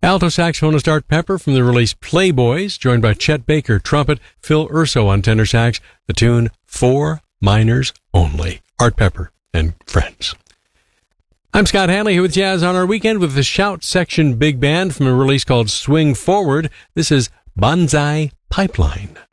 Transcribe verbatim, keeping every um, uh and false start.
Alto saxophonist Art Pepper from the release Playboys, joined by Chet Baker, trumpet, Phil Urso on tenor sax, the tune Four Minors Only. Art Pepper and Friends. I'm Scott Hanley here with Jazz on Our Weekend with the Shout Section Big Band from a release called Swing Forward. This is Banzai Pipeline.